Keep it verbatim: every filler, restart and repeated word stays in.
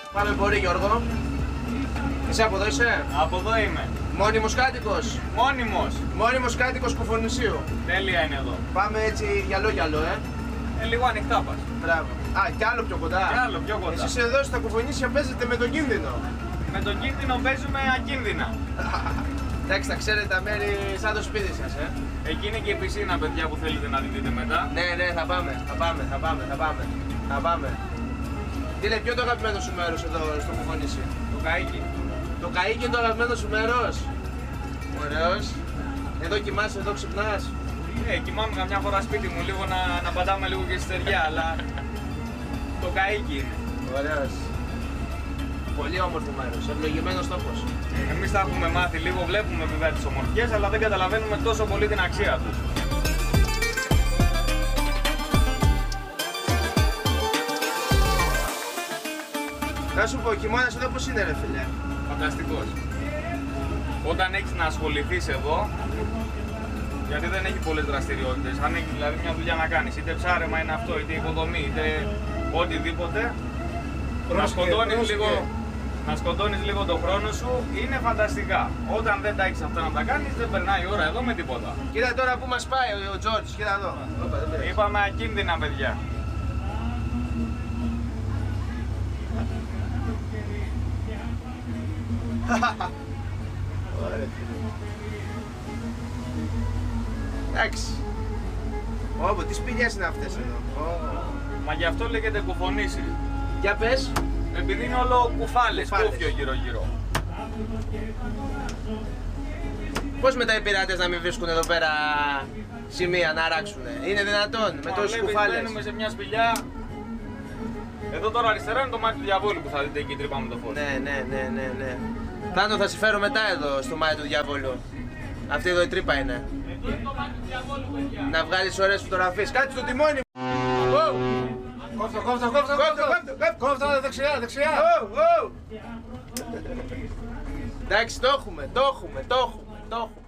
Πάμε μπορεί Γιώργο. Εσύ από εδώ είσαι? Από εδώ είμαι. Μόνιμος κάτοικος. Μόνιμος. Μόνιμος κάτοικος Κουφονησίου. Τέλεια είναι εδώ. Πάμε έτσι γυαλό γυαλό, ε. Ε, λίγο ανοιχτά πας. Μπράβο. Α, κι άλλο πιο κοντά. Κι άλλο πιο κοντά. Εσείς εδώ στα Κουφονήσια παίζετε με τον κίνδυνο. Με τον κίνδυνο παίζουμε ακίνδυνα. Εντάξει, θα ξέρετε τα μέρη σαν το σπίτι σας, ε. Εκεί είναι και η πισίνα, παιδιά, που θέλετε να τη δείτε μετά. Ναι, ναι, θα πάμε, θα πάμε, θα πάμε, θα πάμε. Θα πάμε. Τι είναι, ποιο είναι το αγαπημένο σου μέρος εδώ στο Κουφονήσι? Το καΐκι. Το καΐκι είναι το αγαπημένο σου μέρος. Ωραίος. Εδώ κοιμάσαι, εδώ ξυπνάς. Ε, κοιμάμαι καμιά φορά σπίτι μου λίγο να, να πατάμε λίγο και στη στεριά, αλλά το καΐκι είναι. Ωραίος. Πολύ όμορφο μέρος, ευλογημένος τόπος. Εμείς τα έχουμε μάθει λίγο, βλέπουμε βέβαια τις ομορφιές, αλλά δεν καταλαβαίνουμε τόσο πολύ την αξία τους. Να σου πω, ο χειμώνας εδώ πώς είναι ρε φίλε? Φανταστικός. Όταν έχεις να ασχοληθείς εδώ, γιατί δεν έχει πολλές δραστηριότητες, αν έχεις δηλαδή μια δουλειά να κάνεις, είτε ψάρεμα είναι αυτό, είτε υποδομή, είτε οτιδήποτε, να σκοτώνεις λίγο, να σκοτώνεις λίγο τον χρόνο σου, είναι φανταστικά. Όταν δεν τα έχεις αυτά να τα κάνεις, δεν περνάει η ώρα εδώ με τίποτα. Κοίτα τώρα που μας πάει ο, ο Τζόρτζ, κοίτα εδώ. Είπαμε ακίνδυνα, παιδιά. Εντάξει. Ω, τι σπηλιές είναι αυτές εδώ. Μα γι' αυτό λέγεται Κουφονήσι. Για πες. Επειδή είναι όλο κουφάλες, κούφιο γύρω-γύρω. Πώς μετά οι πειρατές να μην βρίσκουν εδώ πέρα σημεία να αράξουνε? Είναι δυνατόν με τόσες κουφάλες? Μπαίνουμε σε μια σπηλιά. Εδώ τώρα αριστερά είναι το μάτι του διαβόλου που θα δείτε εκεί τρύπα με το φως. Ναι, ναι, ναι, ναι, ναι. Θάνο, θα σε φέρω μετά εδώ στο μάτι του διαβόλου. Αυτή εδώ η τρύπα είναι. Εδώ είναι το μάτι του διαβόλου, παιδιά. Να βγάλεις ωραίες φωτογραφίες. Κάτσε στο τιμόνι. Κόφτο, κόφτο, κόφτο, κόφτο, κόφτο, δεξιά, δεξιά. Εντάξει, το έχουμε, το έχουμε, το έχουμε, το έχουμε.